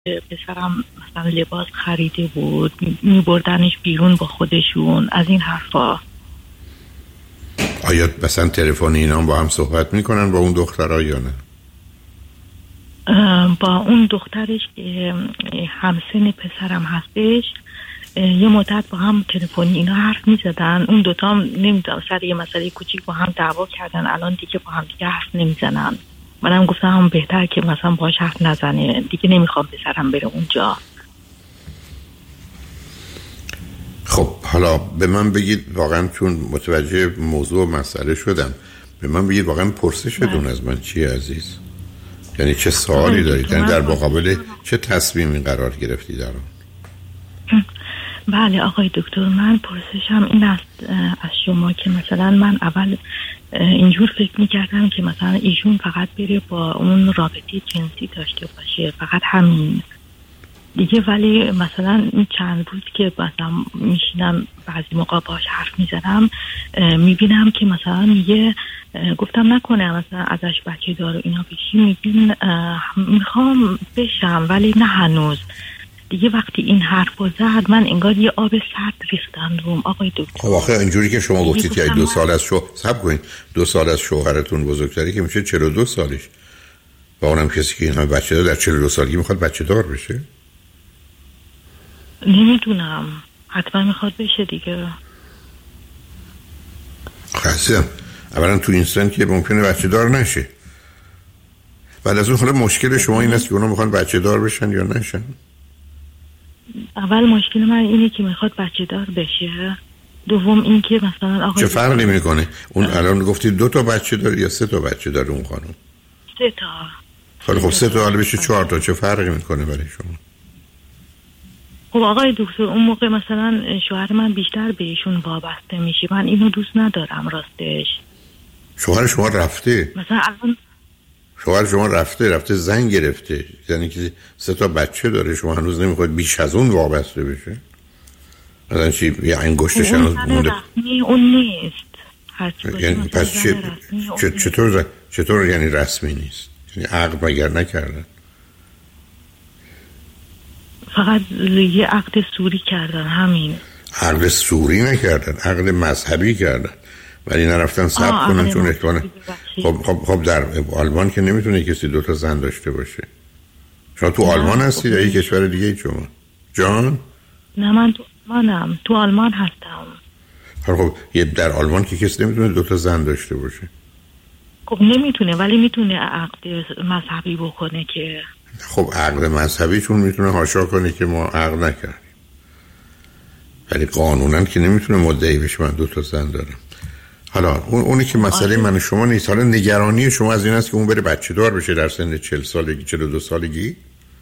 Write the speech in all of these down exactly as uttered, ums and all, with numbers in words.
پسرم مثلا لباس خریده بود میبردنش بیرون با خودشون، از این حرفا. آیا مثلا تلفنی اینا با هم صحبت میکنن با اون دخترها یا نه؟ با اون دخترش که همسن پسرم هستش یه مدت با هم تلفنی اینا حرف میزدن. اون دوتا هم نمیدونم سر یه مسئله کوچیک با هم دعوا کردن، الان دیگه با هم دیگه حرف نمیزنن. منم گفتم هم بهتر که مثلا باهاش حرف نزنه دیگه، نمیخوام پسرم بره اونجا. خب حالا به من بگید واقعا، چون متوجه موضوع و مسئله شدم، به من بگید واقعا پرسشتون از من چیه عزیز؟ یعنی چه سوالی دارید؟ یعنی در مقابل چه تصمیمی قرار گرفتی در اون؟ بله آقای دکتر، من پرسشم این است از شما که مثلا من اول اینجور فکر میکردم که مثلا ایشون فقط بره با اون رابطه جنسی داشته باشه، فقط همین دیگه. ولی مثلا این چند روز که مثلا میشینم بعضی موقع باش حرف میزنم میبینم که مثلا میگه گفتم نکنه مثلا ازش بچه دار اینا بشی، میگین میخوام بشم ولی نه هنوز. دیگه وقتی این حرف رو زد من انگار یه آب سرد ریختن روم آقای دکتر. خب آخه اینجوری که شما گفتید که دو سال از شو صبر کنید، دو سال از شوهرتون بزرگتری که میشه چهل و دو سالش، و اونم کسی که این همه بچه دار در چهل و دو سالگی میخواد بچه دار بشه؟ نمیدونم، حتما میخواد بشه دیگه. خاصم اولا تو این سن که ممکنه بچه دار نشه، بعد از اون حالا مشکل شما این است که اونا میخوان بچه دار بشن یا نشن؟ اول مشکل من اینه که میخواد بچه دار بشه، دوم این که مثلا آقای چه فرقی میکنه اون الان گفتی دو تا بچه داره یا سه تا بچه داره اون خانم؟ سه تا. خب خب سه تا حالا بشه چهار تا، چه فرقی میکنه برای شما؟ خب آقای دکتر اون موقع مثلا شوهر من بیشتر بهشون وابسته میشه، من اینو دوست ندارم راستش. شوهر شما رفته؟ مثلا الان شوهر شما رفته رفته زن گرفته، یعنی که سه تا بچه داره، شما هنوز نمیخواید بیش از اون وابسته بشه؟ مثلا چی یه انگشتش هنوز مونده؟ رسمی اون نیست. یعنی پس چه چه چطور چطور یعنی رسمی نیست؟ یعنی عقد مگر نکردن؟ فقط یه عقد سوری کردن، همین. عقد سوری نکردن، عقد مذهبی کردن، ولی نرفتن ثبت کنن چون احتمالاً خب خب خب در آلمان که نمیتونه کسی دو تا زن داشته باشه. شما تو آلمان هستید یا یک کشور دیگه شما؟ جان؟ نه من تو آلمانم، تو آلمان هستم. خب یه در آلمان که کسی نمیتونه دو تا زن داشته باشه. خب نمیتونه ولی میتونه عقد مذهبی بکنه که خب عقد مذهبی چون میتونه حاشا کنه که ما عقد نکردیم، ولی قانونا که نمیتونه مدعی بشه من دو تا زن دارم. حالا اون اونی که مسئله من شما نیست، حالا نگرانی شما از این است که اون بره بچه دار بشه در سن چهل سالگی چهل و دو سالگی؟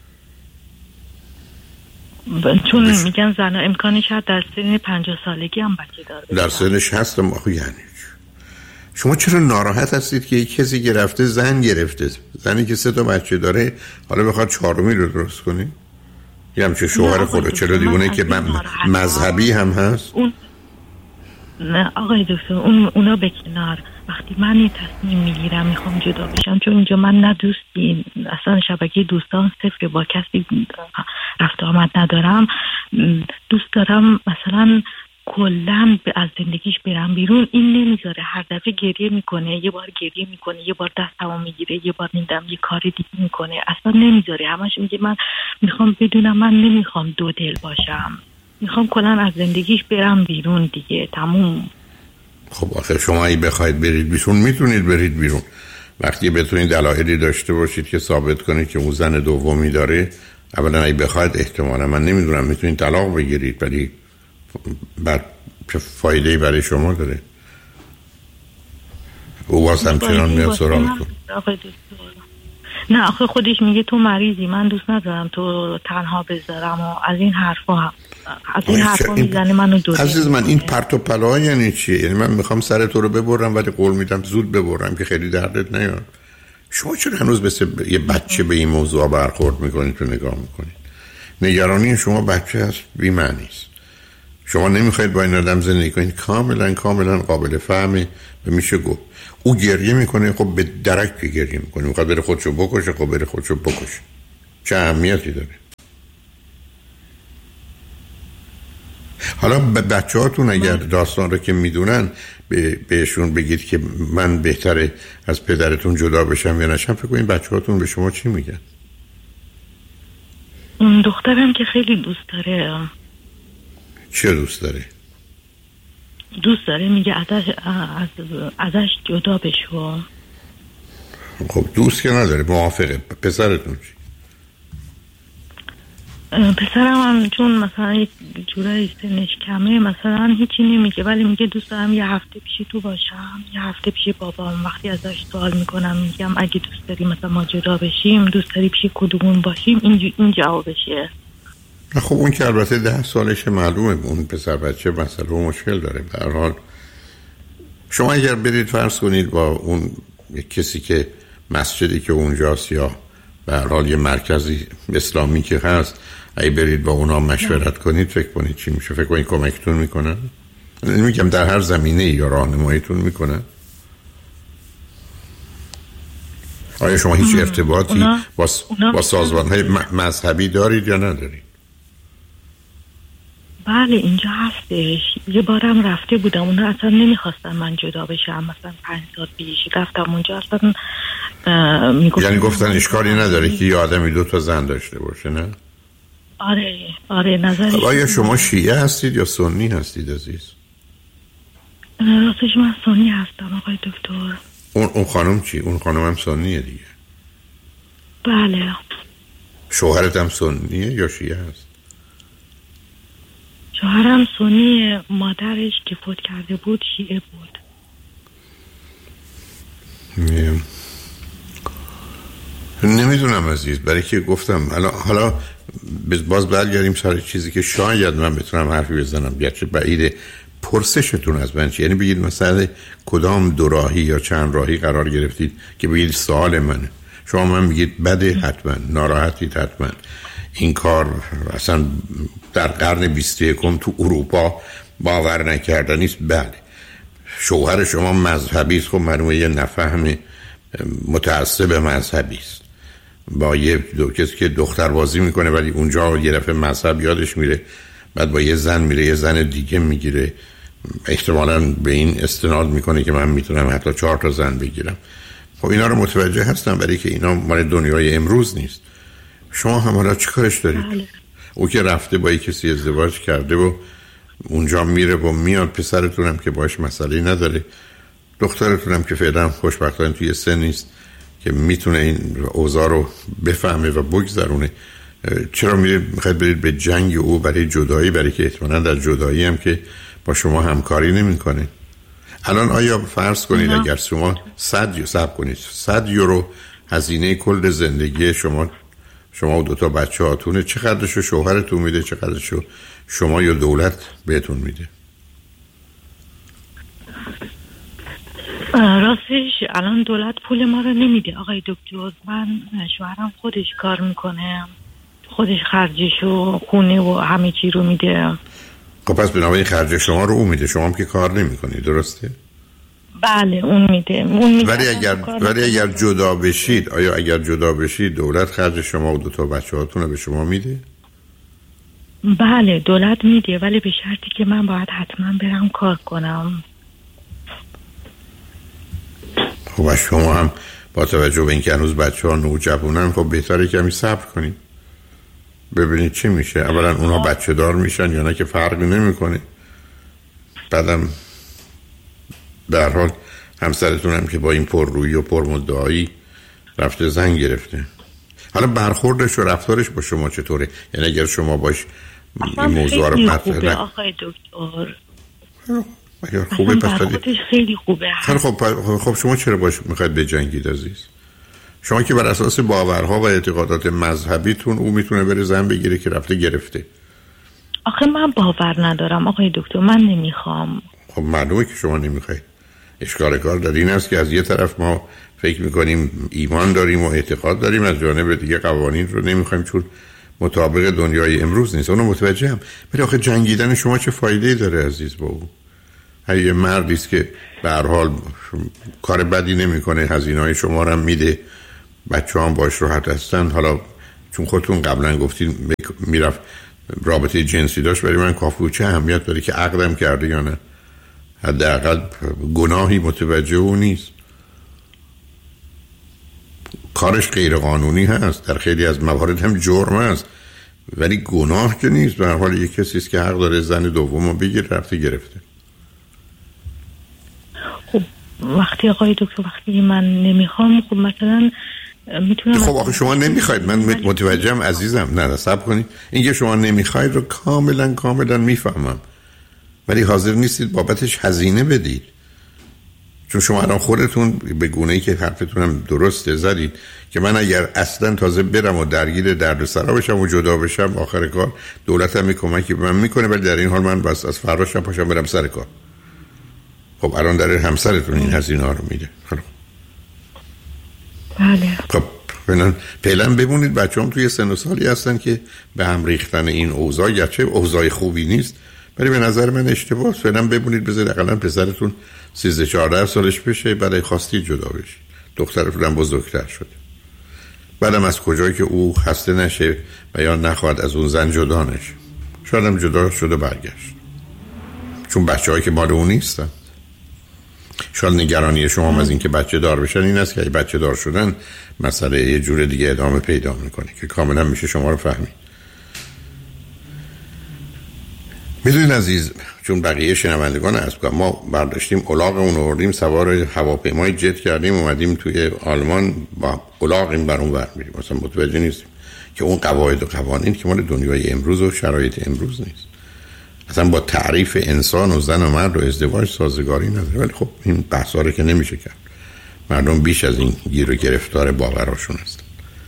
چون بش... میگن زنا امکانش هست در سن پنجاه سالگی هم بچه دار بشه. در سنش هستم آخه یعنی شما چرا ناراحت هستید که یک کسی گرفته زن گرفته، زنی که سه تا بچه داره حالا بخواد چهارمی رو درست کنه؟ یه همچه شوهر خوده، چرا دیگونه که مذهبی هم هست؟ اون نه آقای دکتر اون اونا به کنار، وقتی من یه تصمیم میگیرم میخوام جدا بشم، چون اینجا من نه دوستی اصلا شبکه دوستان صفر، با کسی رفت آمد ندارم، دوست دارم مثلا کلن از زندگیش برم بیرون. این نمیذاره، هر دفعه گریه میکنه، یه بار گریه میکنه، یه بار دستمو میگیره، یه بار میدم یه کار دیگه میکنه، اصلا نمیذاره. همش میگه من میخوام بدونم، من نمیخوام دو دل باشم، میخوام کلن از زندگیش برم بیرون دیگه، تموم. خب آخه شما ای بخواید برید بیرون میتونید برید بیرون، وقتی بتونید دلایلی داشته باشید که ثابت کنید که اون زن دومی داره. اولا ای بخواید احتمالا من نمیدونم میتونید طلاق بگیرید، ولی بعد چه فایده‌ای برای شما داره؟ او باز همچنان میاد سراغتون. نه آخه خودش میگه تو مریضی، من دوست ندارم تو تنها بذارم و از این حرفا از این حرفا میزنه منو دوره. عزیز من این پرت و پلا یعنی چیه؟ یعنی من میخوام سر تو رو ببرم ولی قول میدم زود ببرم که خیلی دردت نیاد. شما چرا هنوز مثل یه بچه به این موضوع برخورد میکنید تو نگاه میکنید؟ نگرانی شما بچه هست بی معنی است. شما نمیخواید با این آدم زندگی کنید، کاملا کاملا قابل فهمه و میشه گفت. او گریه میکنه، خب به درک که گریه میکنه، میخواد بره خودشو بکشه، خب بره خودشو بکشه، چه اهمیتی داره؟ حالا بچه هاتون اگر داستان رو که میدونن بهشون بگید که من بهتره از پدرتون جدا بشم یا نشم، فکر کنید بچه هاتون به شما چی میگن؟ دخترم که خیلی دوست داره. چه دوست داره؟ دوست داره میگه ازش, از ازش جدا بشو. خب دوست که نداره، موافقه. پسرتون چی؟ پسرم هم چون مثلا یک جورایی سنش کمه مثلا هیچی نمیگه، ولی میگه دوست دارم یه هفته پیش تو باشم، یه هفته پیش بابام. وقتی ازش سوال میکنم میگم اگه دوست داری مثلا ما جدا بشیم، دوست داری پیش کدومون باشیم، این, این جوابشه. خب اون که البته ده سالشه، معلومه اون پسر بچه مسئله و مشکل داره. به هر حال شما اگر برید فرض کنید با اون کسی که مسجدی که اونجاست یا به هر حال یه مرکزی اسلامی که هست، اگه برید با اونا مشورت کنید، فکر کنید چی میشه؟ فکر کنید کمکتون میکنن؟ نمیگم در هر زمینه یا راهنماییتون میکنن؟ آیا شما هیچ ارتباطی اونا، با, اونا با سازمان‌های مذهبی دارید یا ندارید؟ بله اینجا هستش. یه بارم رفته بودم، اونا اصلا نمیخواستن من جدا بشم. مثلا پنج سال پیش رفتم اونجا، اصلا میگفتن یعنی گفتن اشکالی نداره که یه آدمی دو تا زن داشته باشه، نه؟ آره آره نظرش. آیا شما شیعه هستید یا سنی هستید عزیز؟ راستش من سنی هستم آقای دکتر. اون اون خانم چی؟ اون خانم هم سنیه دیگه. بله. شوهرت هم سنیه یا شیعه هست؟ شوهرم سنی، مادرش که فوت کرده بود شیعه بود. میم. نمیدونم عزیز، برای که گفتم حالا حالا باز برگردیم سر چیزی که شاید من بتونم حرفی بزنم، گرچه بعیده. پرسشتون از من چی؟ یعنی بگید مثلا کدام دو راهی یا چند راهی قرار گرفتید که بگید سوال منه. شما من میگید بده، حتما ناراحتید، حتما این کار اصلا در قرن بیست و یکم تو اروپا باور نکردنی است. بله شوهر شما مذهبی است، خب معلومه یه نفهم متعصب مذهبی است، با یه دو کسی که دختر بازی میکنه ولی اونجا یه دفعه مذهب یادش میره، بعد با یه زن میره یه زن دیگه میگیره، احتمالاً به این استناد میکنه که من میتونم حتی چهار تا زن بگیرم. خب اینا رو متوجه هستم، برای که اینا مال دنیای امروز نیست. شما هم حالا چی کارش دارید؟ بله. او که رفته با یه کسی ازدواج کرده و اونجا میره و میاد، پسرتونم که باش مسئله نداره، دخترتونم که فعلا خوشبختانه توی سن نیست که میتونه این اوضاع رو بفهمه و بگذرونه. چرا میرید میخواید برید به جنگ او برای جدایی، برای که احتمالاً در جدایی هم که با شما همکاری نمیکنه؟ الان آیا فرض کنید نه. اگر شما صد صبر کنید صد یورو هزینه کل زندگی شما شما و دو تا بچه هاتونه، چقدرشو شوهرتون میده، چقدرشو شما یا دولت بهتون میده؟ راستش الان دولت پول ما رو نمیده آقای دکتر. من شوهرم خودش کار میکنه، خودش خرجش و خونه و همه چی رو میده. خب پس بنابراین خرج شما رو اون میده، شما هم که کار نمیکنید، درسته؟ بله اون میده, اون میده. ولی اگر ولی اگر جدا بشید، آیا اگر جدا بشید دولت خرج شما و دو تا بچه‌هاتون رو به شما میده؟ بله دولت میده، ولی به شرطی که من باید حتما برم کار کنم. خب شما هم با توجه به اینکه هنوز بچه‌ها نوجوانن، خب بهتره کمی صبر کنید ببینید چی میشه. اولا اونها بچه دار میشن یا نه که فرقی نمیکنه. بعدم در حال همسرتون هم که با این پررویی و پرمدعایی رفته زن گرفته. حالا برخوردش و رفتارش با شما چطوره؟ یعنی اگر شما باش این موضوع رو مطرح آقای دکتر اگر خوبه پس خیلی خوبه. خب خب شما چرا باش میخواید بجنگید عزیز؟ شما که بر اساس باورها و اعتقادات مذهبیتون او میتونه بره زن بگیره که رفته گرفته. آخه من باور ندارم آقای دکتر، من نمیخوام. خب معلومه که شما نمیخواید. اشکال کار در این است که از یه طرف ما فکر میکنیم ایمان داریم و اعتقاد داریم، از جانب دیگه قوانین رو نمیخوایم چون مطابق دنیای امروز نیست. اونو متوجهم، ولی آخه جنگیدن شما چه فایده‌ای داره عزیز با او؟ هر یه مردی است که به هر حال کار بدی نمیکنه، هزینه‌های شما رو هم میده، بچه‌ها هم باش راحت هستن. حالا چون خودتون قبلا گفتین میرفت رابطه جنسی داشت برای من کافی بود. چه اهمیت داره که عقدم کرده یا نه؟ حداقل گناهی متوجه او نیست. کارش غیر قانونی هست، در خیلی از موارد هم جرم است، ولی گناه که نیست. به هر حال یک کسی است که حق داره زن دومو بگیره، رفته گرفته. خب وقتی آقای دکتر وقتی من نمیخوام، خب مثلا میتونم. خب آخه شما نمیخواید، من متوجهم عزیزم. نه صبر کنید، اینکه شما نمیخواید رو کاملا کاملا میفهمم، ولی حاضر نیستید بابتش هزینه بدید. چون شما الان خودتون به گونه‌ای که حرفتونم درسته زدید که من اگر اصلا تازه برم و درگیر دردسرا بشم و جدا بشم، آخر کار دولتم می کمکی به من میکنه، ولی در این حال من بس از فراشم پاشم برم سر کار. خب الان در همسرتون این هزینه ها رو میده. خب بله. خب فعلا فعلا ببونید بچه‌ام توی سن و سالی هستن که به هم ریختن این اوضاع، گرچه اوضاع خوبی نیست ولی به نظر من اشتباهه. فعلا ببونید بذارید حداقل پسرتون سیزده چهارده سالش بشه، بعد خواستی جدا بشید. دخترتون هم بزرگتر شده، بعدم از کجایی که او خسته نشه و یا نخواد از اون زن جدا نشه، شاید هم جدا شده برگشت، چون بچه‌هایی که مال اون نیستن. شاید نگرانی شما هم از این که بچه دار بشن این است که اگه بچه دار شدن مسئله یه جور دیگه ادامه پیدا میکنه که کاملا میشه شما رو فهمید. میدونین عزیز، چون بقیه شنوندگان از که ما برداشتیم الاغمون رو آوردیم سوار هواپیمای جت کردیم اومدیم توی آلمان با الاغ این بر اون ور میریم، مثلا متوجه نیستیم که اون قواعد و قوانین که مال دنیای امروز و شرایط امروز نیست، اصلا با تعریف انسان و زن و مرد و ازدواج سازگاری نداره. ولی خب این بحثا رو که نمیشه کرد، مردم بیش از این گیر و گرفتار باوراشون هستن.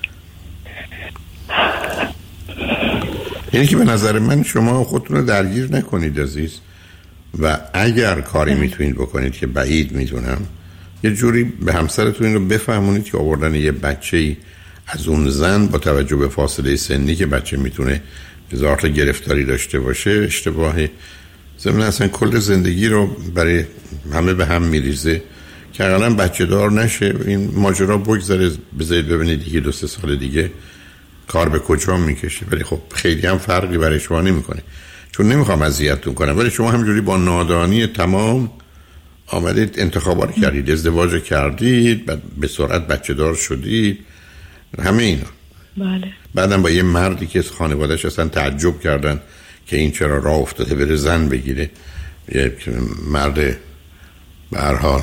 یعنی که به نظر من شما خودتون رو درگیر نکنید عزیز، و اگر کاری میتونید بکنید که بعید میدونم، یه جوری به همسرتون این رو بفهمونید که آوردن یه بچه‌ای از اون زن با توجه به فاصله سنی که بچه میتونه هزار تا گرفتاری داشته باشه اشتباهه. ضمن اصلا کل زندگی رو برای همه به هم میریزه که اقلا بچه دار نشه، این ماجرا بگذاره، بذارید ببینید دیگه دو سه سال دیگه کار به کجا میکشه. ولی خب خیلی هم فرقی برای شما نمیکنه، چون نمیخوام اذیتتون کنم، ولی شما همجوری با نادانی تمام آمدید انتخابات کردید، ازدواج کردید، بعد به سرعت بچه دار شدید، همه اینا. بله. بعدم با یه مردی که خانواده‌اش اصلا تعجب کردن که این چرا راه افتاده بره زن بگیره، یه مرد به هر حال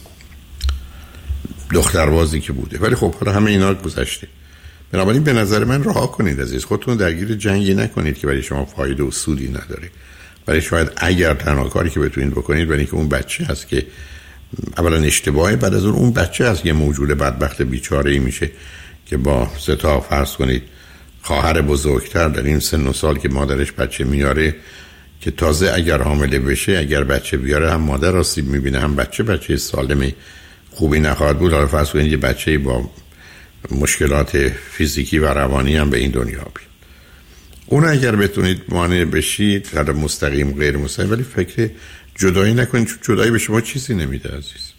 دختربازی که بوده. ولی خب حالا همه اینا گذشته. بنابراین به نظر من رها کنید عزیز، خودتون درگیر جنگی نکنید که برای شما فایده و سودی نداره. ولی شاید اگر تنها کاری که بتونید بکنید برای که اون بچه هست که اولا اشتباهه، بعد از اون اون بچه هست یه موجود بدبخت بیچاره‌ای میشه که با سه تا فرض کنید خواهر بزرگتر در این سن و سال که مادرش بچه میاره، که تازه اگر حامله بشه اگر بچه بیاره هم مادر آسیب میبینه هم بچه بچه سالمی خوبی نخواهد بود. حالا فرض کنید یه بچه با مشکلات فیزیکی و روانی هم به این دنیا بیاد. اون اگر بتونید مانع بشید، حالا مستقیم غیر مستقیم، ولی فکر جدایی نکنید، چون جدایی به شما چیزی نمیده عزیز.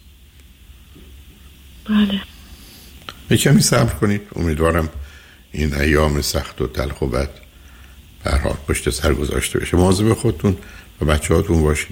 بله. یه کمی صبر کنید، امیدوارم این ایام سخت و تلخ و بد به هر حال پشت سر گذاشته بشه. مواظب خودتون و بچه‌هاتون باشید.